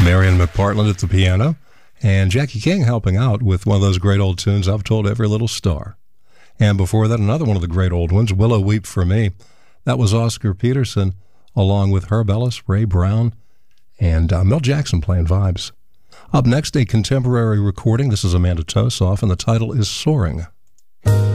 Marion McPartland at the piano, and Jackie King helping out with one of those great old tunes, I've Told Every Little Star. And before that, another one of the great old ones, Willow Weep for Me. That was Oscar Peterson, along with Herb Ellis, Ray Brown, and Mel Jackson playing vibes. Up next, a contemporary recording. This is Amanda Tosoff, and the title is Soaring.